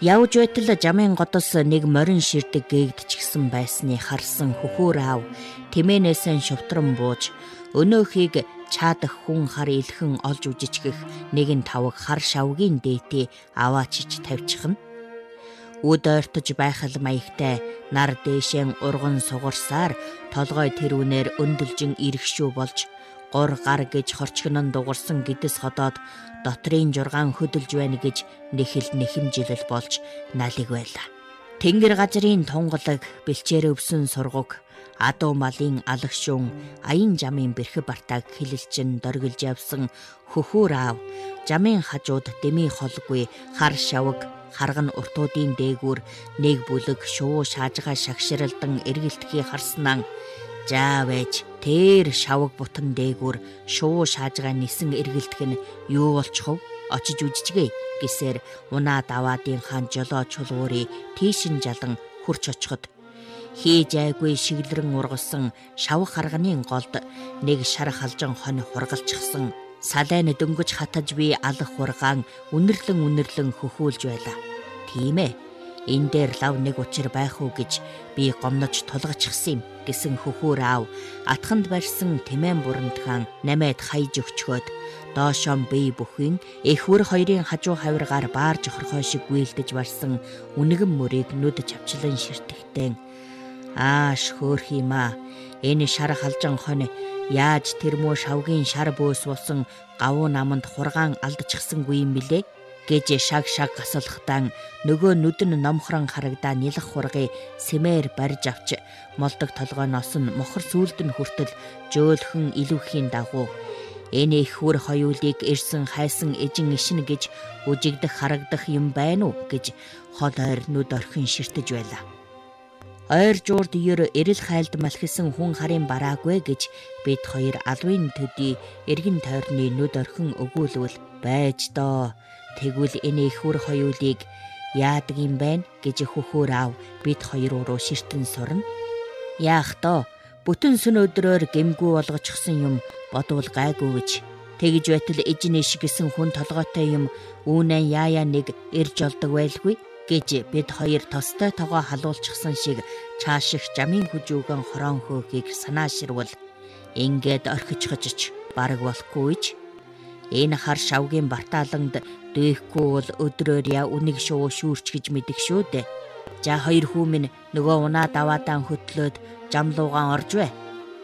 Явж байтал жамын годос нэг морин ширдэг гээгдчихсэн байсныг харсан хөхөөр аав тэмээнээсэн шувтран бууж өнөөхийг чаадах хүн хар илхэн олж үжичгэх нэгэн тавг хар шавгийн дээтээ аваачиж тавьчихна. Үд ойртож байхал маягтай нар дээшэн урган сугарсаар толгой тэрүүнээр өндөлжин иргэшүү болж гур гар гэж хорчгонон дугарсан гэдэс ходоод дотрийн жургаан хөдөлж байна гэж нэхэл нэхэмжилэл болж налиг байлаа. Тэнгэр газрын тунгалаг бэлчээр өвсөн сургуг адуу малын алагшуун аян жамын бэрхэ бартааг хилэлчин доргилж явсан хөхөөр аав жамын хажууд дэми холгүй хар шавг харган уртуудын дээгүүр нэг бүлэг шуу шаажгаа шагширалдан эргэлтхий харснаа жаавэж тэр шавг бутан дээгүүр шуу шаажгаа нисэн эргэлтэх нь юу болчихов очиж үжижгээ гэсээр унаа даваадын хаан жолоо чулуурыг тийшин жалан хурч очиход хийж айгүй шиглэрэн ургалсан шавх харганы голд нэг шар халжин хонь хургалчихсан салайн дөнгөж хатаж би алах хургаан үнэрлэн хөхүүлж байлаа. Тийм ээ. Энэ дээр лав нэг учир байх уу гэж би гомнож тулгачихсан юм гэсэн хөхөөр аав атханд барьсан тэмээн бурандхан намайд хайж өгчгөөд доошон бие бүхэн эхвэр хоёрын хажуу хавиргаар баар жохорхой шиг гүйлдэж барсан үнэгэн мөрийг нүд чавчлан ширтгэхтэн ааш хөөх юм аа. Энэ шар халжин хонь яаж тэрмөө шавгийн шар бөөс болсон гавуу наманд хургаан алдчихсангүй юм билээ гэж шаг гасалхтан нөгөө нүд нь номхрон харагдаа нилах хургыг сэмээр барьж авч молдог толгойноос нь мохор сүлд нь хүртэл жөөлхөн илүүхийн дагуу энэ ихвэр хоёулыг ирсэн хайсан эжин ишин гэж үжигдэх харагдах юм байна уу гэж хол ойр нүд орхин ширтэж байлаа. Ойр жуурд ер эрэл хайлд малхисан хүн харын бараагүй гэж бид хоёр алвын төдий эргэн тойрны нүд орхин өгүүлвэл байж доо. Тэгвэл энэ ихвэр хоёулыг яадаг юм байна гэж хөхөөр аав бид хоёр руу ширтэн сурна. Яах доо бүтэн сүн өдрөөр гэмгүй болгочихсон юм бодвол гайгүй гэж тэгж байтал эжнэш гэсэн хүн толгойтой юм үүнэн яая нэг ирж олдог байлгүй гэж бид хоёр тостой тогоо халуулчихсан шиг чааших жамын хүжүүгэн хорон хөөхийг санааширвал ингээд орхичхожч бараг болохгүйч энэ хар шавгийн бартааланд дээхгүй бол өдрөөр яа үнийг шуу шүүрч гэж мэдэх шүү дээ. За хоёр хүү минь нөгөө унаа даваадан хөтлөөд жамлуугаан орж бай.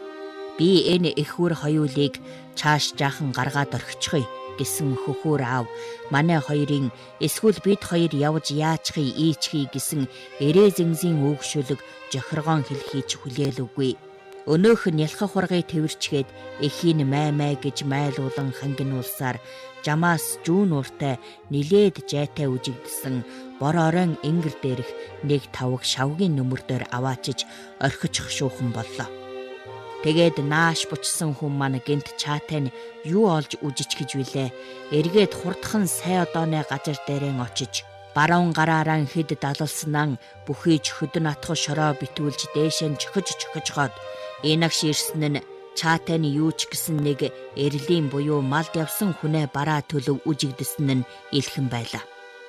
Би энэ ихвэр хоёулыг чааш жаахан гаргаад орхичихъя гэсэн хөхөөр аав манай хоёрын эсвэл бид хоёр явж яачхыг ийчхий гэсэн эрээ зэнзийн үгшүлэг жохиргоон хэлхийч хүлээлвгүй. Өнөөх нь ялхах хургыг тэрчгээд эхийн май гэж майлуулан хангинуулсаар жамаас жүүн ууртай нилээд жайтай үжигдсэн бор орон ингэр дээрх нэг тавг шавгийн нүмер дээр аваачиж орхичих шүүхэн боллоо. Тэгээд нааш бучсан хүн маань гэнт чаатай нь юу олж үжичгэж вилээ. Эргээд хурдхан сай одооны газар дээрэн очиж баруун гараараа хэд далалснаа бүхийж хөдөн атх шороо битүүлж дээшэн чохиж гоод инагш ирсэн нь чаатай нь юу ч гэсэн нэг эрлийн буюу малд явсан хүнээ бараа төлөв үжигдэсэн нь илхэн байлаа.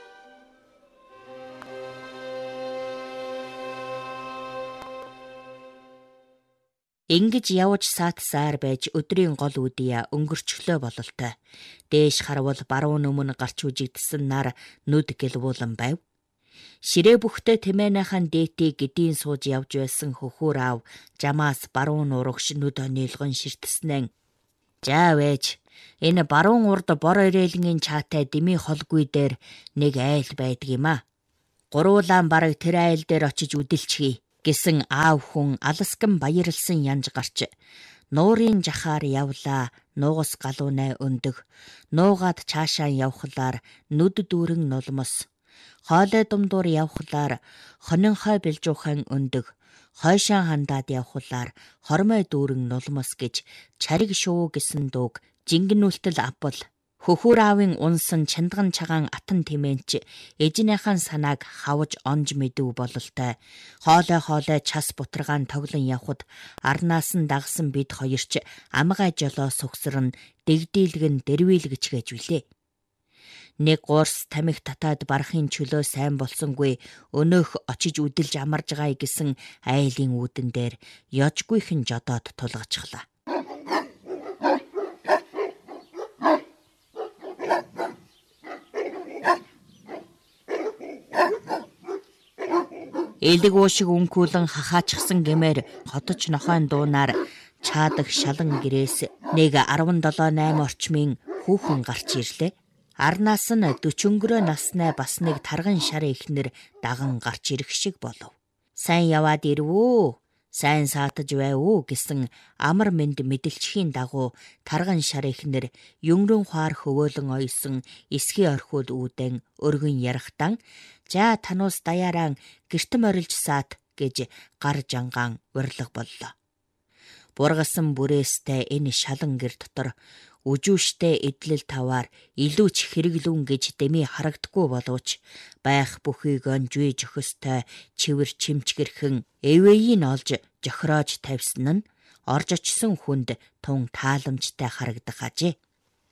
Ингэж явж саатсаар байж өдрийн гол үдийа өнгөрчлөө бололтой. Дээш харвал баруун өмнө гарч үжигдсэн нар нүд гэлбуулан байв. Ширээ бүхтэй тэмээнийхэн дээтийг гэдийн сууж явж байсан хөхөөр аав жамаас баруун урагш нүд онилгон ширтснэн. Жаавэж энэ баруун урд бор ирээлгийн чаатай дими холгүй дээр нэг айл байдаг юм а. Гуруулаан бараг тэр айл дээр очиж үдэлчихье гэсэн аав хүн аласкан баярлсан янж гарч нуурын жахаар явлаа нуугас галуунай өндөг нуугаад цаашаа явхлаар нүд дүүрэн нулмос хоолой думдуур явхлаар хонинхой бэлжуухан өндөг хойшоо хандаад явхлаар хормой дүүрэн нулмос гэж чариг шуу гэсэн дууг жингэнүүлтэл апл хөхөөр аавын унсан чандган чагаан атан тэмээнч эжнийхэн санааг хавж онж мэдв бололтой хоолой час бутрагаан тоглон явхад арнаас нь дагсан бид хоёрч амгай жолоо сүгсрэн дэгдийлгэн дэрвийлгэж гэж билээ. Нэг гуурс тамхи татаад барахын чөлөө сайн болсонгүй өнөөх очиж үдэлж амарж гай гэсэн айлын үүдэн дээр ёжгүйхэн жодоод тулгачглаа. Элэг уушиг үнкүүлэн хахаачихсан гэмээр хотож нохойн дуунаар чаадаг шалан гэрээс нэг 17-8 орчмын хүүхэн гарч ирлээ. Арнаас нь 40 насны бас нэг тарган шар ихнэр даган гарч ирэх шиг болов. Сайн яваад ирвүү, сайн саатаж байвуу гэсэн амар мэнд мэдэлчхийн дагуу тарган шар ихнэр юнгрын хуар хөвөөлөн ойсон эсхий орхиул үүдэн өргөн ярахтан "За тануус даяараа гэртэн орилж саат" гэж гар жангаан урилга боллоо. Бургасан бүрээстэй энэ шалан гэр дотор үжүүштэй эдлэл таваар илүү ч хэрэглүүн гэж дэми харагдахгүй боловч байх бүхийг онжгүй жөхөстэй чивэр чимчгэрхэн эвэйн олж жохроож тавьсан нь орж очсон хүнд тун тааламжтай харагдах ажээ.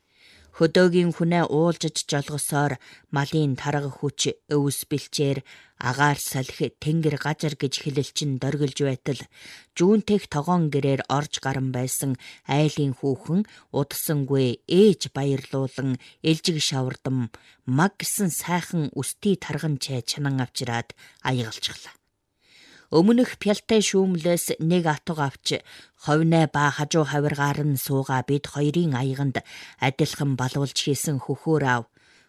Хөдөөгийн хүнээ уулжж жолгосоор малын тарга хүч өвс бэлчээр агаар салхи тэнгэр гажар гэж хэлэлчин дөргилж байтал жүүнтэх тогоон гэрээр орж гарan байсан айлын хүүхэн удсангүй ээж баярлуулан элжиг шавардам маг гэсэн сайхан өстэй тарган чай чанан авчираад аягалчихлаа. Өмнөх пялтай шүүмлээс нэг атуг авч ховноо ба хажуу хавиргаар нь суугаа бид хоёрын аяганд адилхан балуулж хийсэн хөхөөр ав.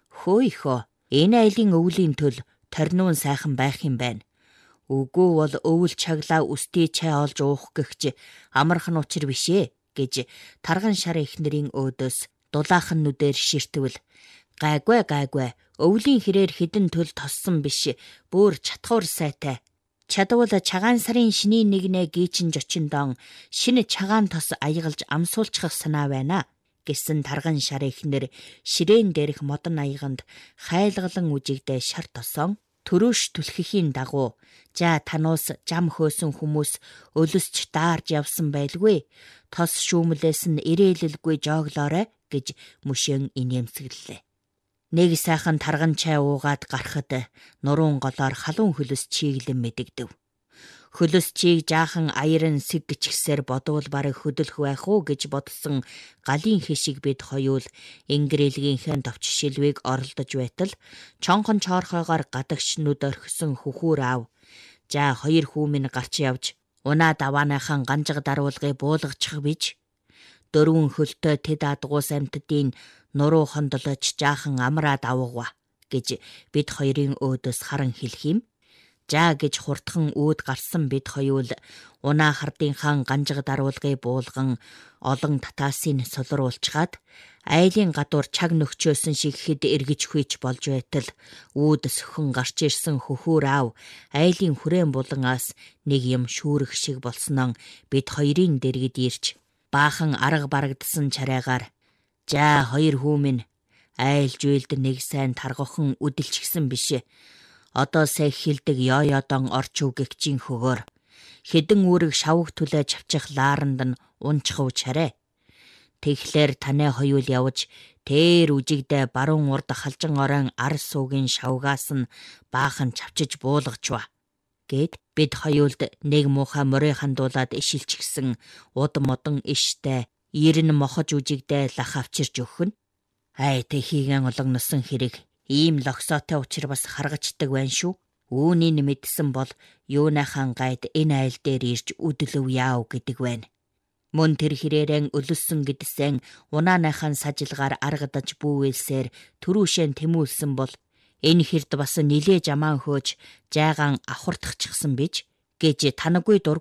"Хөөе, энэ айлын өвлийн төл торнуун сайхан байх юм байна. Үгүй бол өвөл чаглаа өстэй чай олж уух гэгч амархан учир бишээ" гэж тарган шар ихнэрийн өөдөөс дулаахан нүдээр ширтвэл "Гайгүй, өвлийн хэрээр хідэн төл тоссон биш, бүр чатхуур сайтай. Чадвал чагаан сарын шинийн нэгнээ гийчин жочиндон шинэ чагаан тос аягалж амсуулчих санаа байна" гэсэн тарган шар ихнэр ширээн дээрх модон аяганд хайлгалан үжигдээ шар тосон төрөөш түлхэхийн дагуу "За тануус жам хөөсөн хүмүүс өлөсч даарж явсан байлгүй. Тос шүүмлээс нь ирээлэлгүй жооглоорой" гэж мөшөн инээмсэглэлээ. Нэг сайхан тарган чай уугаад гарахад нуруун голоор халуун хөлөс чиглэн мэдэгдэв. Хөлөс чийг жаахан аярн сэг гिचгсээр бодвол барыг хөдөлөх байх уу гэж бодсон галын хишиг бид хоёул ингэрэлгийнхээ товч шилвийг оролдож байтал чонхон чоорхойгоор гадагш нүд орхисон хөхүүр ав. "За хоёр хүү минь гарч явж унаа давааныхан ганжиг даруулгыг буулгачих бич. Дөрвөн хөлтөө тэд адгуус амтдын нуруу хондолож жаахан амраад авгва" гэж бид хоёрын өөдөөс харан хэлэх юм. "За" гэж хурдхан үүд гарсан бид хоёул унаа хардынхаа ганжиг даруулгыг буулган олон татаасын сулруулчгаад айлын гадуур чаг нөхчөөсөн шиг хэд эргэж хүйч болж байтал үүд сөхөн гарч ирсэн хөхүүр ав айлын хүрээн булангаас нэг юм шүүрэх шиг болсноо бид хоёрын дэргэд ирж баахан арга барагдсан чарайгаар "За хоёр хүү минь айл жуйлд нэг сайн таргохон үдэлчихсэн биш. Одоо сая хилдэг ёодон орч үгэгчийн хөгөөр хэдэн үүрэг шавх түлээ чавчих лааранд нь унчхав чарэ. Тэгэхээр танай хоёул явж тэр үжигдээ баруун урд халжин оройн ар суугийн шавгаас нь баахан чавчиж буулгачва" гэд бид хоёулд нэг муухай морой хандуулаад ишилчихсэн уд модон иштэй 90 мохож үжигдээ лах авчирч өгөх нь. Ай тэхийгэн ологносон хэрэг ийм логсоотой учир бас харгачдаг байна шүү. Үүнийг мэдсэн бол юунайхан гайд энэ айл дээр ирж үдлөв яав гэдэг байна. Мөн тэр хэрээрэн өлөссөн гэдсэн унааныхан сажилгаар аргадаж бүүвэлсээр төрүүшэн тэмүүлсэн бол энэ хэрд бас нилээ жамаан хөөж жайгаан авхурдахчихсан бич гэж танаггүй дург